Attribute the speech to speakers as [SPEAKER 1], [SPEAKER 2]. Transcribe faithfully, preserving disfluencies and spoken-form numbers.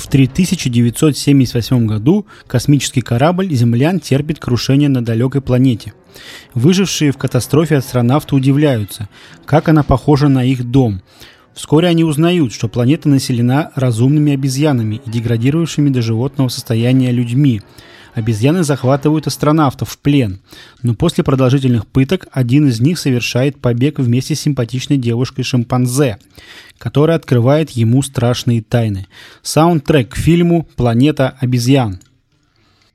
[SPEAKER 1] В тысяча девятьсот семьдесят восьмом году космический корабль землян терпит крушение на далекой планете. Выжившие в катастрофе астронавты удивляются, как она похожа на их дом. Вскоре они узнают, что планета населена разумными обезьянами и деградировавшими до животного состояния людьми. Обезьяны захватывают астронавтов в плен, но после продолжительных пыток один из них совершает побег вместе с симпатичной девушкой-шимпанзе, которая открывает ему страшные тайны. Саундтрек к фильму «Планета обезьян».